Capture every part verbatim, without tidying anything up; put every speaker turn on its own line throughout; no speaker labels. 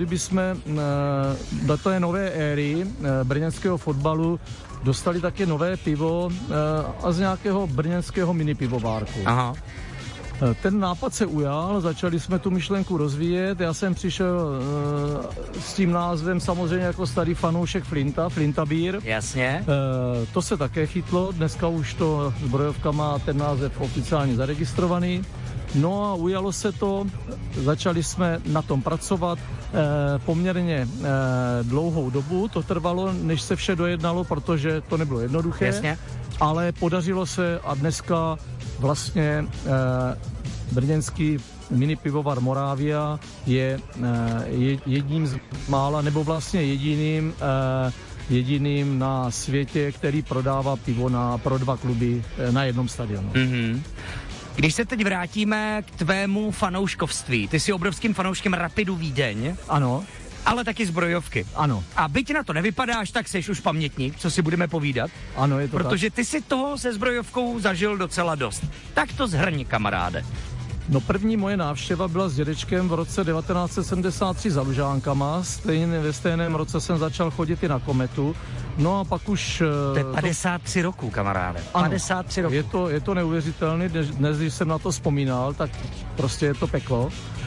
kdyby jsme do té nové éry brněnského fotbalu dostali také nové pivo a z nějakého brněnského mini pivovárku.
Aha.
Ten nápad se ujal, začali jsme tu myšlenku rozvíjet, já jsem přišel e, s tím názvem samozřejmě jako starý fanoušek Flinta, Flinta Beer.
Jasně.
E, to se také chytlo, dneska už to Zbrojovka má ten název oficiálně zaregistrovaný. No a ujalo se to, začali jsme na tom pracovat e, poměrně e, dlouhou dobu, to trvalo, než se vše dojednalo, protože to nebylo jednoduché.
Jasně.
Ale podařilo se a dneska vlastně e, brněnský mini pivovar Moravia je, e, je jedním z mála, nebo vlastně jediným, e, jediným na světě, který prodává pivo na, pro dva kluby e, na jednom stadionu.
Mm-hmm. Když se teď vrátíme k tvému fanouškovství, ty jsi obrovským fanouškem Rapidu Vídeň.
Ano.
Ale taky Zbrojovky.
Ano.
A byť na to nevypadáš, tak seš už pamětník, co si budeme povídat.
Ano, je to
Protože
tak.
ty si toho se Zbrojovkou zažil docela dost. Tak to zhrni, kamaráde.
No první moje návštěva byla s dědečkem v roce devatenáct set sedmdesát tři za Lužánkama. Stejně ve stejném roce jsem začal chodit i na Kometu. No a pak už...
To je padesát tři to... roků, kamaráde.
Ano,
padesát tři roků.
Je to, je to neuvěřitelné. Dnes, když jsem na to vzpomínal, tak prostě je to peklo.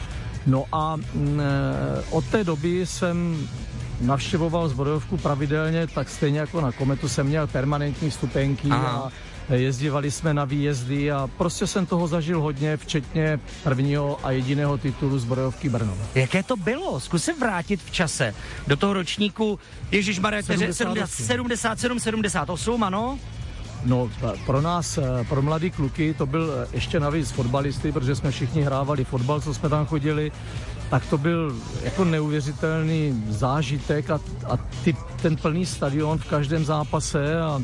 No a m, od té doby jsem navštěvoval Zbrojovku pravidelně, tak stejně jako na Kometu jsem měl permanentní vstupenky. Aha. A jezdívali jsme na výjezdy a prostě jsem toho zažil hodně, včetně prvního a jediného titulu Zbrojovky Brno.
Jaké to bylo? Zkus se vrátit v čase do toho ročníku, ježišmarja, sedmdesát sedm sedmdesát osm, ano?
No, pro nás, pro mladý kluky, to byl ještě navíc fotbalisty, protože jsme všichni hrávali fotbal, co jsme tam chodili, tak to byl jako neuvěřitelný zážitek a, a ty, ten plný stadion v každém zápase a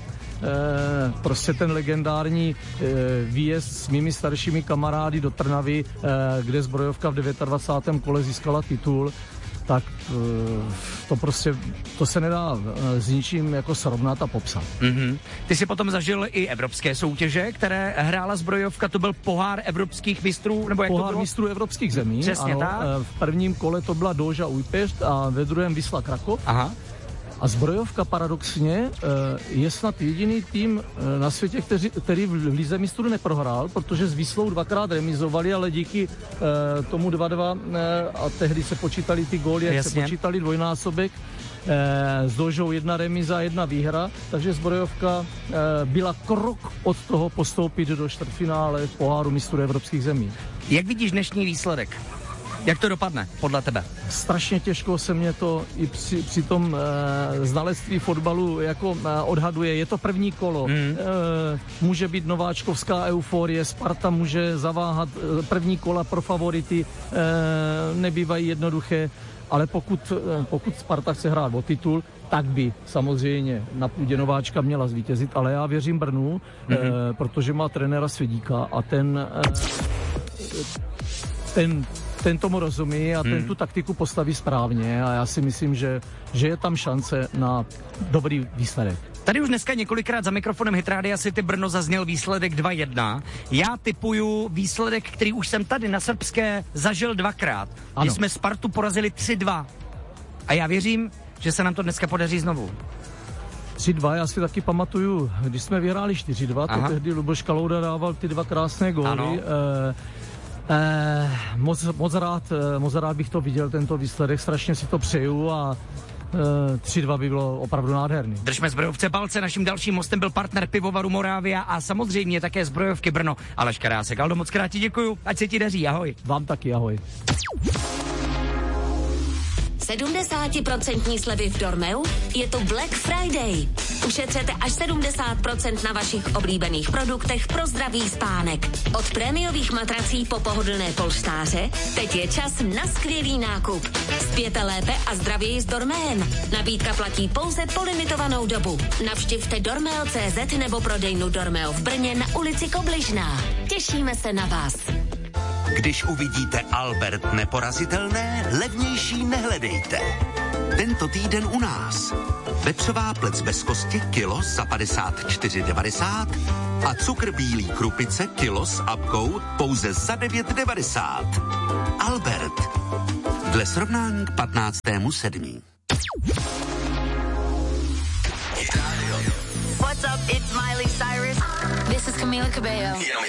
e, prostě ten legendární e, výjezd s mými staršími kamarády do Trnavy, e, kde Zbrojovka v dvacátém devátém kole získala titul, tak to prostě, to se nedá s ničím jako srovnat a popsat.
Mm-hmm. Ty jsi potom zažil i evropské soutěže, které hrála Zbrojovka, to byl pohár evropských mistrů, nebo jak
pohár
to bylo?
mistrů evropských zemí.
Přesně
ano,
tak.
V prvním kole to byla Dóža Újpešť a ve druhém Wisla Krakov.
Aha.
A Zbrojovka paradoxně je snad jediný tým na světě, který, který v lize mistrů neprohrál, protože s Wislou dvakrát remizovali, ale díky tomu dva dva a tehdy se počítali ty góly, jak
Jasně.
se počítali dvojnásobek, s Dóžou jedna remiza, jedna výhra, takže Zbrojovka byla krok od toho postoupit do čtvrtfinále v poháru mistrů evropských zemí.
Jak vidíš dnešní výsledek? Jak to dopadne, podle tebe?
Strašně těžko se mě to i při, při tom e, znalectví fotbalu jako e, odhaduje. Je to první kolo. Mm. E, může být nováčkovská euforie, Sparta může zaváhat, e, první kola pro favority e, nebývají jednoduché, ale pokud, e, pokud Sparta chce hrát o titul, tak by samozřejmě na půdě nováčka měla zvítězit, ale já věřím Brnu, mm. e, protože má trenéra Svědíka a ten... E, ten ten tomu rozumí a ten hmm. tu taktiku postaví správně a já si myslím, že, že je tam šance na dobrý výsledek.
Tady už dneska několikrát za mikrofonem Hit Rádia City Brno zazněl výsledek dva jedna. Já tipuju výsledek, který už jsem tady na Srbské zažil dvakrát. Ano. Kdy jsme Spartu porazili tři dva. A já věřím, že se nám to dneska podaří znovu.
tři dva, já si taky pamatuju, když jsme vyhráli čtyři dva, to tehdy Luboš Kalouda dával ty dva krásné góly. Eh, eh, moc, moc, rád, moc rád bych to viděl, tento výsledek, strašně si to přeju a eh, tři dva by bylo opravdu nádherný.
Držme Zbrojovce palce, naším dalším hostem byl partner pivovaru Moravia a samozřejmě také Zbrojovky Brno. Aleš Karásek. Aldo, moc krát ti děkuju, ať se ti daří, ahoj.
Vám taky, ahoj.
sedmdesát procent slevy v Dormeu? Je to Black Friday. Ušetřete až sedmdesát procent na vašich oblíbených produktech pro zdravý spánek. Od prémiových matrací po pohodlné polštáře, teď je čas na skvělý nákup. Spěte lépe a zdravěji s Dormeem. Nabídka platí pouze po limitovanou dobu. Navštivte dormeo tečka cé zet nebo prodejnu Dormeo v Brně na ulici Kobližná. Těšíme se na vás.
Když uvidíte Albert neporazitelné, levnější nehledejte. Tento týden u nás. Vepřová plec bez kosti kilo za padesát čtyři devadesát a cukr bílý krupice kilo s apkou pouze za devět devadesát. Albert. Dle srovnání k patnáctému sedmý
What's up, it's Miley Cyrus.
This is Camila Cabello.
Jenom